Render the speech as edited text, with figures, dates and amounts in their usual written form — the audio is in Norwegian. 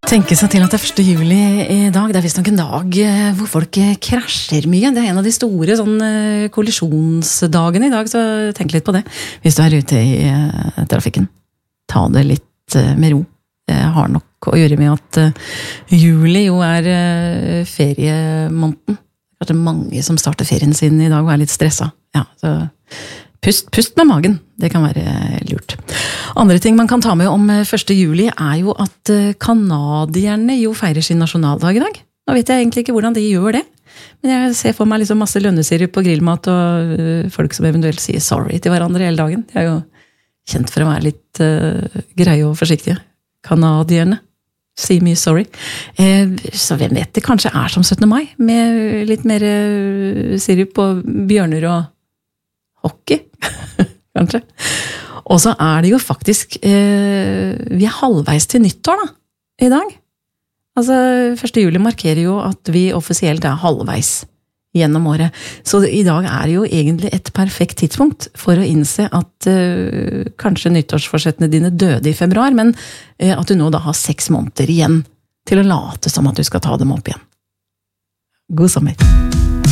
Tenke seg til at det er 1. juli I dag. Det er visst nok en dag hvor folk krasjer mye. Det er en av de store kollisjonsdagene I dag, så tenk litt på det. Hvis du er ute I trafikken, ta det litt med ro. Det har nok å gjøre med at juli jo er feriemåneden. Kanskje mange som starter ferien sin I dag og er litt stresset. Ja, så pust med magen. Det kan være lurt. Andre ting man kan ta med om 1. juli er jo at kanadierne jo feirer sin nasjonaldag I dag. Nå vet jeg egentlig ikke hvordan de gjør det, men jeg ser for meg liksom masse lønnesirup på grillmat og folk som eventuelt sier sorry til hverandre hele dagen. De er jo kjent for å være litt greie og forsiktige. Kanadierne sier mye sorry. Så hvem vet det kanskje er som 17. mai, med litt mer sirup og bjørner og hockey, kanskje. Og så er det jo faktisk, vi er halvveis til nyttår da, I dag. Altså, 1. juli markerer jo at vi offisielt er halvveis gjennom året. Så I dag er det jo egentlig et perfekt tidspunkt for å innse at kanskje nyttårsforsettene dine døde I februar, men at du nå da har 6 måneder igjen til å late som at du skal ta dem opp igjen. God sommer!